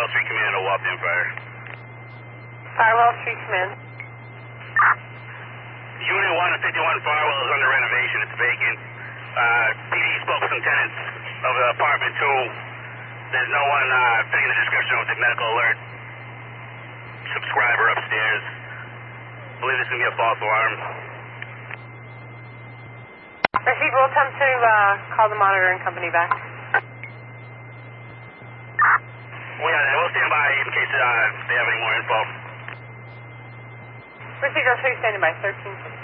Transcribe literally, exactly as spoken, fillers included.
Firewall Street Command to Waltham Fire. Firewall Street Command. Unit one of fifty-one Firewall is under renovation. It's vacant. Uh, P D spoke with some tenants of the apartment two. There's no one uh, taking the description with the medical alert subscriber upstairs. I believe this is going to be a false alarm. Proceed, we'll attempt to uh, call the monitoring company back. Well, yeah, we'll stand by in case uh, they have any more info. Proceed, I'll show you standing by, thirteen fifty.